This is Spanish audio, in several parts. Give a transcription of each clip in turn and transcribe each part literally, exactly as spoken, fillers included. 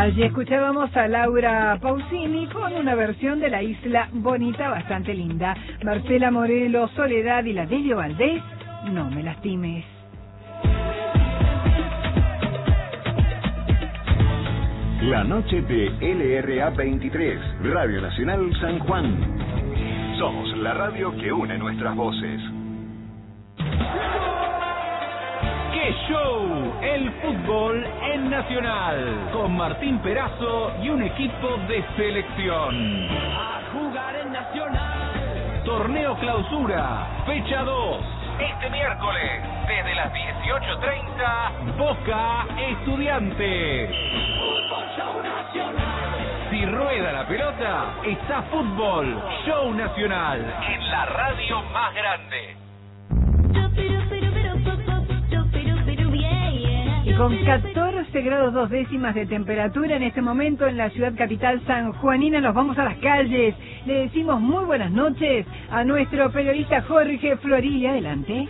Allí escuchábamos a Laura Pausini con una versión de La Isla Bonita bastante linda. Marcela Morelo, Soledad y la Delio Valdés, No me lastimes. La noche de L R A veintitrés, Radio Nacional San Juan. Somos la radio que une nuestras voces. ¡Qué show! El fútbol en Nacional, con Martín Perazo y un equipo de selección. A jugar en Nacional. Torneo Clausura, fecha dos. Este miércoles, desde las dieciocho treinta, Boca Estudiantes. Fútbol Show Nacional. Si rueda la pelota, está Fútbol Show Nacional, en la radio más grande. Y con catorce grados dos décimas de temperatura en este momento en la ciudad capital sanjuanina, nos vamos a las calles. Le decimos muy buenas noches a nuestro periodista Jorge Florilla. Adelante.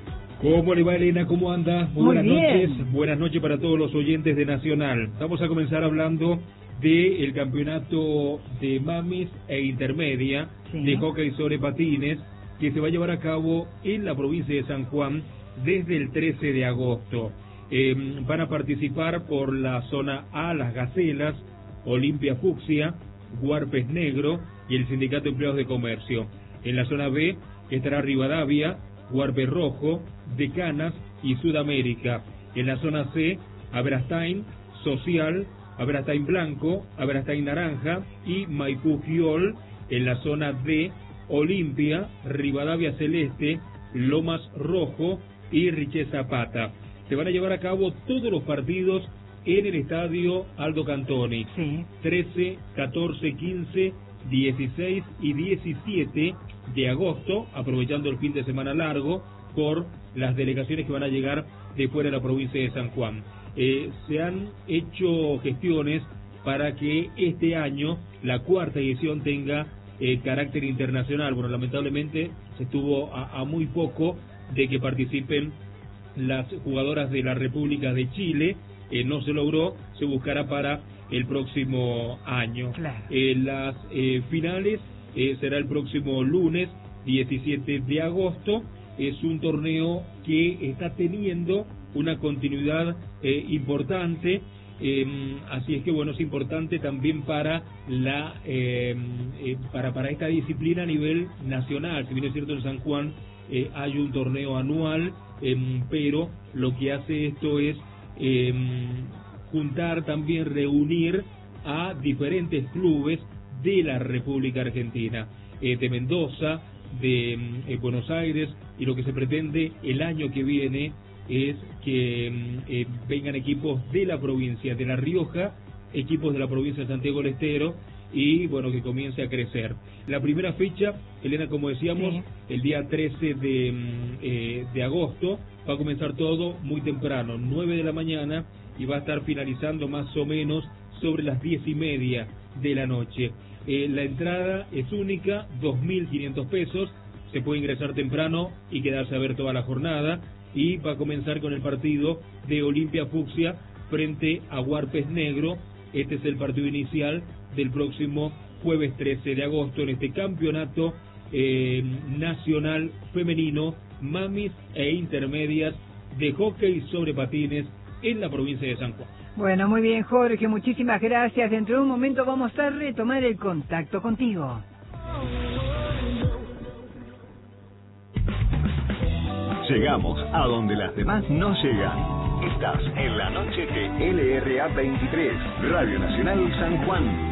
¿Cómo le va, Elena? ¿Cómo anda? Muy, Muy buenas bien. noches. Buenas noches para todos los oyentes de Nacional. Vamos a comenzar hablando del campeonato de mamis e intermedia Sí. de hockey sobre patines que se va a llevar a cabo en la provincia de San Juan desde el trece de agosto. Eh, van a participar por la zona A las Gacelas, Olimpia Fucsia, Guarpes Negro y el Sindicato de Empleados de Comercio. En la zona B estará Rivadavia, Guarpes Rojo, Decanas y Sudamérica. En la zona C, Aberastain, Social, Aberastain Blanco, Aberastain Naranja y Maipú Giol. En la zona D, Olimpia, Rivadavia Celeste, Lomas Rojo y Riché Zapata. Se van a llevar a cabo todos los partidos en el estadio Aldo Cantoni. Sí. trece, catorce, quince, dieciséis y diecisiete de agosto, aprovechando el fin de semana largo por las delegaciones que van a llegar de fuera de la provincia de San Juan. Eh, se han hecho gestiones para que este año la cuarta edición tenga eh, carácter internacional. Bueno, lamentablemente se estuvo a, a muy poco de que participen las jugadoras de la República de Chile. Eh, no se logró, se buscará para el próximo año. Claro. Eh, las eh, finales eh, será el próximo lunes diecisiete de agosto. Es un torneo que está teniendo una continuidad eh, importante, eh, así es que bueno, es importante también para la eh, eh, para para esta disciplina a nivel nacional. Si bien es cierto, en San Juan eh, hay un torneo anual, eh, pero lo que hace esto es eh, juntar, también reunir a diferentes clubes de la República Argentina, eh, de Mendoza, de eh, Buenos Aires, y lo que se pretende el año que viene es que eh, vengan equipos de la provincia de La Rioja, equipos de la provincia de Santiago del Estero, y bueno, que comience a crecer. La primera fecha, Elena, como decíamos, sí. el día trece de, eh, de agosto, va a comenzar todo muy temprano, nueve de la mañana, y va a estar finalizando más o menos sobre las diez y media de la noche. Eh, la entrada es única, dos mil quinientos pesos, se puede ingresar temprano y quedarse a ver toda la jornada, y va a comenzar con el partido de Olimpia Fucsia frente a Guarpes Negro. Este es el partido inicial del próximo jueves trece de agosto en este campeonato eh, nacional femenino, mamis e intermedias de hockey sobre patines en la provincia de San Juan. Bueno, muy bien, Jorge, muchísimas gracias. Dentro de un momento vamos a retomar el contacto contigo. Llegamos a donde las demás no llegan. Estás en la noche de L R A veintitrés, Radio Nacional San Juan.